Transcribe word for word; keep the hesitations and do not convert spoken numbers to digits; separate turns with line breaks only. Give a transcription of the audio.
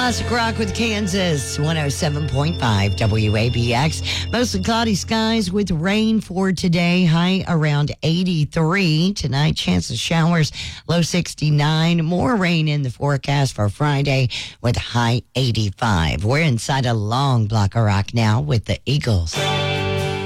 Classic Rock with Kansas, one oh seven point five W A B X. Mostly cloudy skies with rain for today, high around eighty-three. Tonight, chance of showers, low sixty-nine. More rain in the forecast for Friday with high eighty-five. We're inside a long block of rock now with the Eagles.